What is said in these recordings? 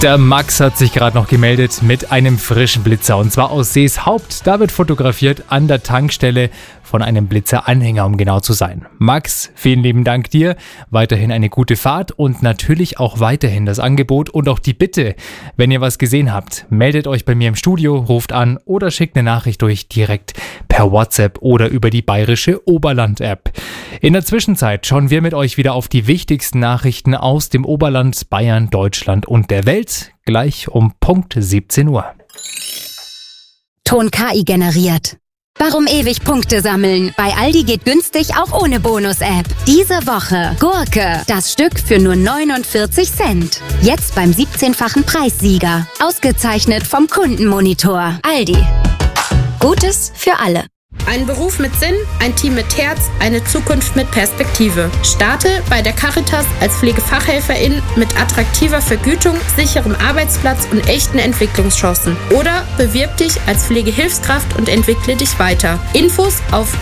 Der Max hat sich gerade noch gemeldet mit einem frischen Blitzer und zwar aus Seeshaupt. Da wird fotografiert an der Tankstelle von einem Blitzeranhänger, um genau zu sein. Max, vielen lieben Dank dir. Weiterhin eine gute Fahrt und natürlich auch weiterhin das Angebot und auch die Bitte, wenn ihr was gesehen habt, meldet euch bei mir im Studio, ruft an oder schickt eine Nachricht durch direkt per WhatsApp oder über die bayerische Oberland-App. In der Zwischenzeit schauen wir mit euch wieder auf die wichtigsten Nachrichten aus dem Oberland, Bayern, Deutschland und der Welt. Gleich um Punkt 17 Uhr. Ton KI generiert. Warum ewig Punkte sammeln? Bei Aldi geht günstig auch ohne Bonus-App. Diese Woche Gurke, das Stück für nur 49 Cent. Jetzt beim 17-fachen Preissieger. Ausgezeichnet vom Kundenmonitor. Aldi. Gutes für alle. Ein Beruf mit Sinn, ein Team mit Herz, eine Zukunft mit Perspektive. Starte bei der Caritas als Pflegefachhelferin mit attraktiver Vergütung, sicherem Arbeitsplatz und echten Entwicklungschancen. Oder bewirb dich als Pflegehilfskraft und entwickle dich weiter. Infos auf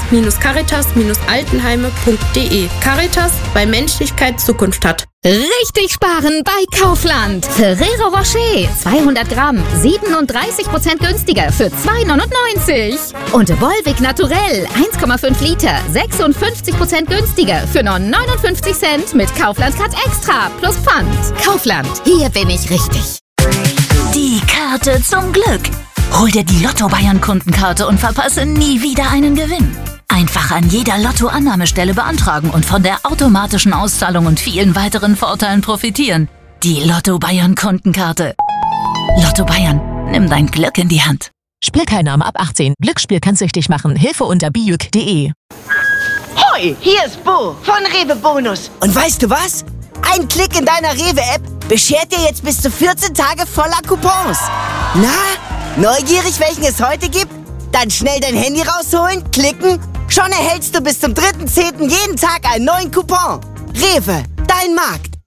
jobs-caritas-altenheime.de. Caritas, weil Menschlichkeit Zukunft hat. Richtig sparen bei Kaufland. Ferrero Rocher 200 Gramm 37% günstiger für 2,99. Und Volvic Naturell 1,5 Liter 56% günstiger für nur 59 Cent mit Kaufland Card Extra plus Pfand. Kaufland, hier bin ich richtig. Die Karte zum Glück. Hol dir die Lotto Bayern Kundenkarte und verpasse nie wieder einen Gewinn. Einfach an jeder Lotto-Annahmestelle beantragen und von der automatischen Auszahlung und vielen weiteren Vorteilen profitieren. Die Lotto Bayern Kundenkarte. Lotto Bayern, nimm dein Glück in die Hand. Spielteilnahme ab 18. Glücksspiel kann süchtig machen. Hilfe unter biuk.de. Hoi, hier ist Bo von Rewe Bonus. Und weißt du was? Ein Klick in deiner Rewe-App beschert dir jetzt bis zu 14 Tage voller Coupons. Na, neugierig, welchen es heute gibt? Dann schnell dein Handy rausholen, klicken. Schon erhältst du bis zum 3.10. jeden Tag einen neuen Coupon. Rewe, dein Markt.